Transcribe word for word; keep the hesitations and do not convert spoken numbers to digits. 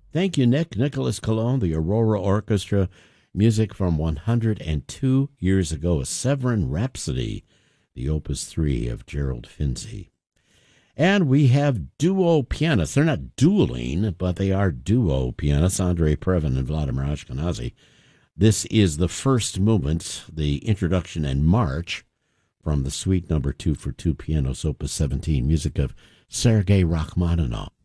Thank you, Nick. Nicholas Cologne, the Aurora Orchestra, music from one hundred two years ago, a Severin Rhapsody, the Opus three of Gerald Finzi. And we have duo pianists. They're not dueling, but they are duo pianists, Andrei Previn and Vladimir Ashkenazy. This is the first movement, the introduction and march from the suite number two for two pianos, Opus seventeen, music of Sergei Rachmaninoff.